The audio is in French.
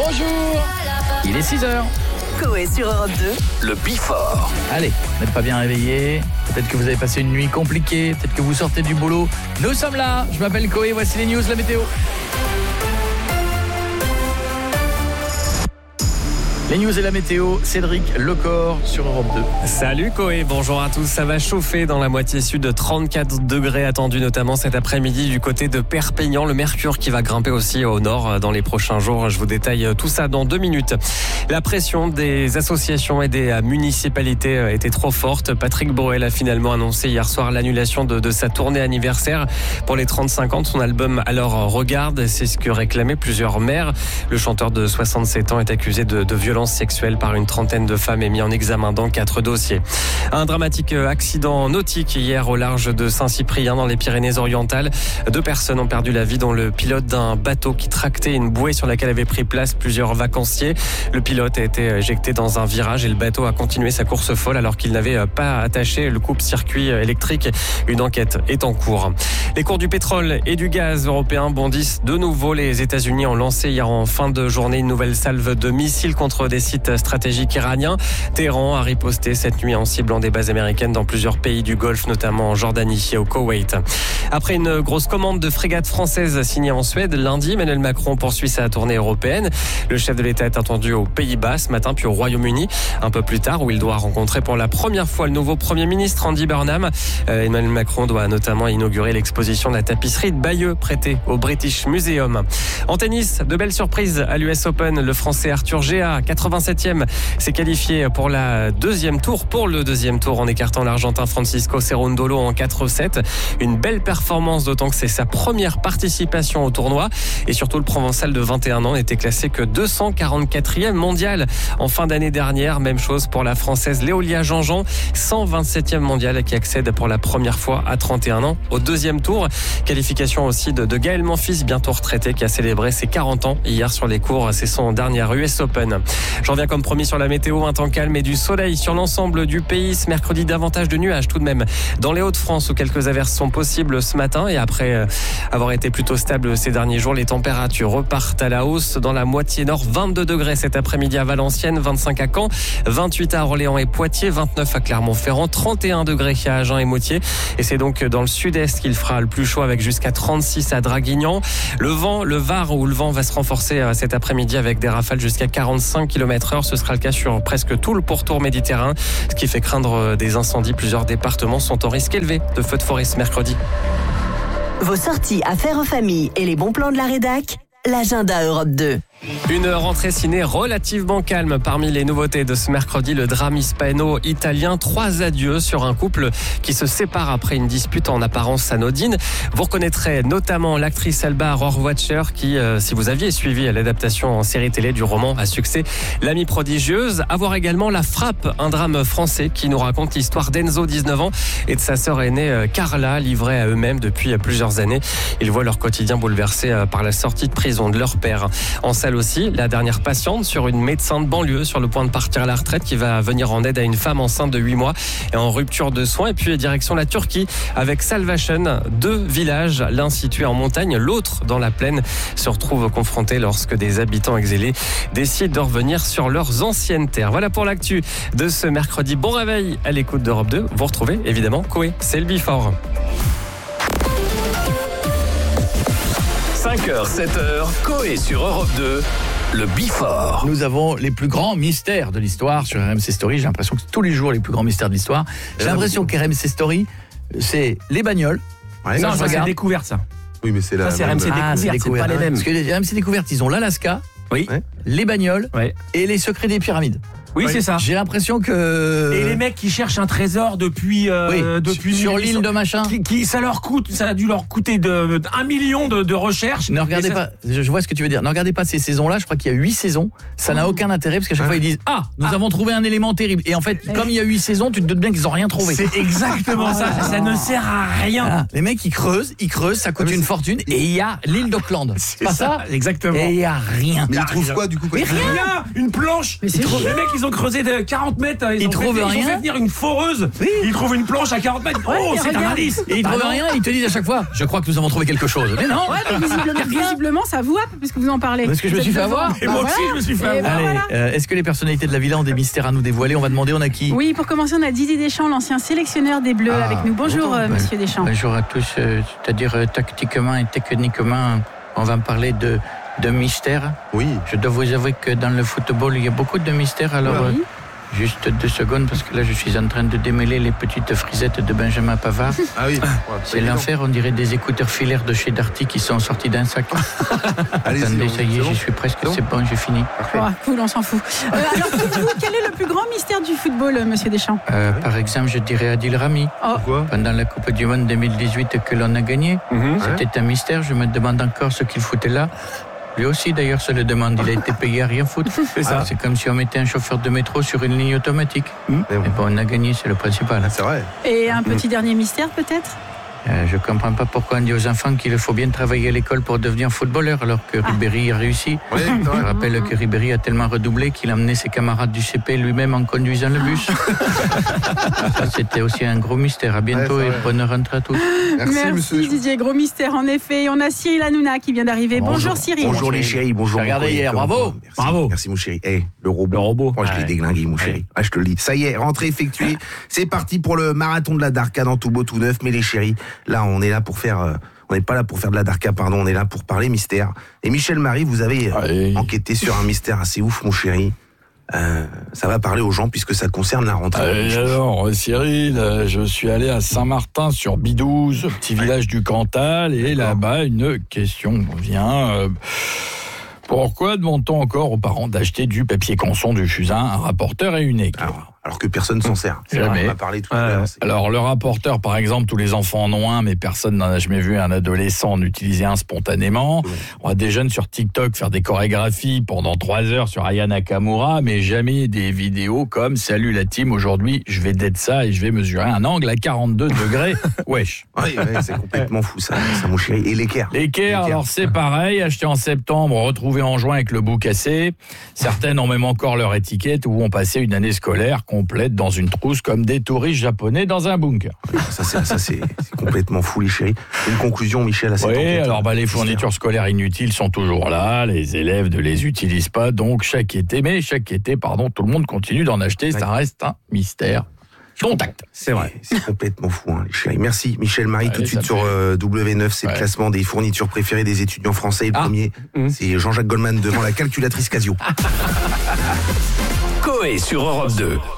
Bonjour, il est 6h. Coé sur Europe 2. Le Before. Allez, vous n'êtes pas bien réveillés. Peut-être que vous avez passé une nuit compliquée. Peut-être que vous sortez du boulot. Nous sommes là. Je m'appelle Coé. Voici les news, la météo. Les news et la météo, Cédric Lecor sur Europe 2. Salut Coé, bonjour à tous. Ça va chauffer dans la moitié sud, 34 degrés attendus notamment cet après-midi du côté de Perpignan. Le mercure qui va grimper aussi au nord dans les prochains jours. Je vous détaille tout ça dans 2 minutes. La pression des associations et des municipalités était trop forte. Patrick Bruel a finalement annoncé hier soir l'annulation de sa tournée anniversaire pour les 35 ans de son album Alors Regarde. C'est ce que réclamaient plusieurs maires. Le chanteur de 67 ans est accusé de violence sexuelle par une trentaine de femmes et mis en examen dans 4 dossiers. Un dramatique accident nautique hier au large de Saint-Cyprien dans les Pyrénées-Orientales. 2 personnes ont perdu la vie, dont le pilote d'un bateau qui tractait une bouée sur laquelle avaient pris place plusieurs vacanciers. Le pilote a été éjecté dans un virage et le bateau a continué sa course folle alors qu'il n'avait pas attaché le coupe-circuit électrique. Une enquête est en cours. Les cours du pétrole et du gaz européen bondissent de nouveau. Les États-Unis ont lancé hier en fin de journée une nouvelle salve de missiles contre des sites stratégiques iraniens. Téhéran a riposté cette nuit en ciblant des bases américaines dans plusieurs pays du Golfe, notamment en Jordanie et au Koweït. Après une grosse commande de frégates françaises signée en Suède, lundi, Emmanuel Macron poursuit sa tournée européenne. Le chef de l'État est attendu aux Pays-Bas ce matin, puis au Royaume-Uni un peu plus tard, où il doit rencontrer pour la première fois le nouveau Premier ministre Andy Burnham. Emmanuel Macron doit notamment inaugurer l'exposition de la tapisserie de Bayeux prêtée au British Museum. En tennis, de belles surprises à l'US Open. Le Français Arthur Géa, 87e, s'est qualifié pour le deuxième tour en écartant l'Argentin Francisco Cerundolo en 4-7. Une belle performance, d'autant que c'est sa première participation au tournoi. Et surtout, le Provençal de 21 ans n'était classé que 244e mondial en fin d'année dernière. Même chose pour la Française Léolia Jean-Jean, 127e mondiale, qui accède pour la première fois à 31 ans au deuxième tour. Qualification aussi de Gaël Monfils, bientôt retraité, qui a célébré ses 40 ans hier sur les cours. C'est son dernier US Open. J'en reviens comme promis sur la météo, un temps calme et du soleil sur l'ensemble du pays. Ce mercredi, davantage de nuages tout de même dans les Hauts-de-France, où quelques averses sont possibles ce matin. Et après avoir été plutôt stable ces derniers jours, les températures repartent à la hausse. Dans la moitié nord, 22 degrés cet après-midi à Valenciennes, 25 à Caen, 28 à Orléans et Poitiers, 29 à Clermont-Ferrand, 31 degrés à Agen et Moutier. Et c'est donc dans le sud-est qu'il fera le plus chaud, avec jusqu'à 36 à Draguignan. Le Var, où le vent va se renforcer cet après-midi avec des rafales jusqu'à 45 km/h. Ce sera le cas sur presque tout le pourtour méditerranéen, ce qui fait craindre des incendies. Plusieurs départements sont en risque élevé de feux de forêt ce mercredi. Vos sorties à faire en famille et les bons plans de la rédac, l'agenda Europe 2. Une rentrée ciné relativement calme. Parmi les nouveautés de ce mercredi, le drame hispano-italien. 3 adieux sur un couple qui se sépare après une dispute en apparence anodine. Vous reconnaîtrez notamment l'actrice Alba Rohrwacher qui, si vous aviez suivi l'adaptation en série télé du roman à succès L'Amie prodigieuse. À voir également La Frappe, un drame français qui nous raconte l'histoire d'Enzo, 19 ans, et de sa sœur aînée Carla, livrés à eux-mêmes depuis plusieurs années. Ils voient leur quotidien bouleversé par la sortie de prison de leur père. En salle aussi, La dernière patiente, sur une médecin de banlieue sur le point de partir à la retraite qui va venir en aide à une femme enceinte de 8 mois et en rupture de soins. Et puis direction la Turquie avec Salvation. 2 villages, l'un situé en montagne, l'autre dans la plaine, se retrouvent confrontés lorsque des habitants exilés décident de revenir sur leurs anciennes terres. Voilà pour l'actu de ce mercredi. Bon réveil à l'écoute d'Europe 2. Vous retrouvez évidemment Coé, c'est le Before. 5h, 7h, Coé sur Europe 2, le Before. Nous avons les plus grands mystères de l'histoire sur RMC Story. J'ai l'impression que c'est tous les jours les plus grands mystères de l'histoire. J'ai l'impression qu'RMC Story, c'est les bagnoles. Ouais, Non, ça c'est découverte ça. Oui, mais c'est Ça c'est RMC découverte, c'est pas les mêmes. Parce que les RMC Découvertes, ils ont l'Alaska, Oui. Ouais. les bagnoles et les secrets des pyramides. Oui, c'est ça. J'ai l'impression que... Et les mecs qui cherchent un trésor depuis sur l'île de machin. qui ça a dû leur coûter 1 million de recherches. Ne regardez pas, je vois ce que tu veux dire. Ne regardez pas ces saisons-là, je crois qu'il y a 8 saisons. Ça n'a aucun intérêt parce qu'à chaque fois ils disent nous avons trouvé un élément terrible. Et en fait, comme il y a 8 saisons, tu te doutes bien qu'ils n'ont rien trouvé. C'est exactement ça. Ça ne sert à rien. Voilà. Les mecs ils creusent, ça coûte une fortune et il y a l'île d'Auckland. C'est pas ça. Exactement. Et il y a rien. Mais ils trouvent quoi du coup Mais rien. Une planche. Les mecs ils ont creusé de 40 mètres. Ils ont trouvent fait rien. venir une foreuse. Oui. Ils trouvent une planche à 40 mètres. Ouais, Oh, mais c'est un regarde. indice. Et ils trouvent rien, ils te disent à chaque fois, je crois que nous avons trouvé quelque chose. Mais non. Ouais, mais visiblement, ça vous happe puisque vous en parlez. Parce que je me Vous suis êtes fait devant. avoir. Et moi aussi, je me suis fait Et avoir. ben Allez, voilà. est-ce que les personnalités de la Villa ont des mystères à nous dévoiler? On va demander, on a qui? Oui, pour commencer, on a Didier Deschamps, l'ancien sélectionneur des Bleus, avec nous. Bonjour, monsieur Deschamps. Bonjour à tous, c'est-à-dire tactiquement et techniquement, on va parler de mystères. Oui. Je dois vous avouer que dans le football, il y a beaucoup de mystères. Alors, Oui. juste 2 secondes, parce que là, je suis en train de démêler les petites frisettes de Benjamin Pavard. Ah oui. C'est l'enfer, on dirait des écouteurs filaires de chez Darty qui sont sortis d'un sac. Attendez, ça y est, j'y suis presque, c'est bon, j'ai fini. Oh, cool, on s'en fout. Alors, dites-vous, quel est le plus grand mystère du football, monsieur Deschamps? Par exemple, je dirais Adil Rami. Pourquoi? Pendant la Coupe du Monde 2018 que l'on a gagnée, c'était un mystère, je me demande encore ce qu'il foutait là. Lui aussi, d'ailleurs, se le demande. Il a été payé à rien foutre. C'est comme si on mettait un chauffeur de métro sur une ligne automatique. Mais bon, on a gagné, c'est le principal. C'est vrai. Et un petit dernier mystère, peut-être? Je comprends pas pourquoi on dit aux enfants qu'il faut bien travailler à l'école pour devenir footballeur, alors que Ribéry a réussi. Oui, c'est Je vrai. rappelle que Ribéry a tellement redoublé qu'il a emmené ses camarades du CP lui-même en conduisant le bus. Ça, c'était aussi un gros mystère. À bientôt Ouais, et c'est vrai. bonne rentrée à tous. Merci, monsieur Deschamps. Didier, gros mystère en effet. Et on a Cyril Hanouna qui vient d'arriver. Bonjour Cyril. Bonjour les chéris, bonjour. Regardez hier, bravo. Merci, Bravo. Merci mon chéri. Le robot. Le robot. Moi, je l'ai déglingué, mon chéri. Ah, je te le dis. Ça y est, rentrée effectuée. C'est parti pour le marathon de la Darka dans tout beau, tout neuf. Mais les chéris, là, on est là pour faire... on n'est pas là pour faire de la Darka, pardon. On est là pour parler mystère. Et Michel Marie, vous avez enquêté sur un mystère assez ouf, mon chéri. Ça va parler aux gens puisque ça concerne la rentrée. Alors, Cyril, je suis allé à Saint-Martin-sur-Bidouze, petit village du Cantal, et là-bas, une question me vient. Pourquoi demande-t-on encore aux parents d'acheter du papier canson, du fusain, un rapporteur et une équerre? Alors que personne s'en sert. Jamais. On a parlé tout à l'heure. Alors, le rapporteur, par exemple, tous les enfants en ont un, mais personne n'en a jamais vu un adolescent en utiliser un spontanément. On voit des jeunes sur TikTok faire des chorégraphies pendant 3 heures sur Aya Nakamura, mais jamais des vidéos comme « Salut la team, aujourd'hui, je vais d'être ça et je vais mesurer un angle à 42 degrés. » Wesh. Oui, c'est complètement fou, ça, mon chéri. Et l'équerre. L'équerre, alors c'est pareil, acheté en septembre, retrouvé en juin avec le bout cassé. Certaines ont même encore leur étiquette ou ont passé une année scolaire complète dans une trousse comme des touristes japonais dans un bunker. Ça c'est complètement fou, les chéris. Une conclusion, Michel, à cette Oui, enquête. alors les fournitures scolaires inutiles sont toujours là, les élèves ne les utilisent pas, donc chaque été, tout le monde continue d'en acheter, ça reste un mystère. Contact. C'est vrai. C'est complètement fou, les chéris. Merci, Michel Marie. Ouais, tout de suite ça sur W9, c'est le Ouais. classement des fournitures préférées des étudiants français. Et le premier, c'est Jean-Jacques Goldman devant la calculatrice Casio. Coé sur Europe 2.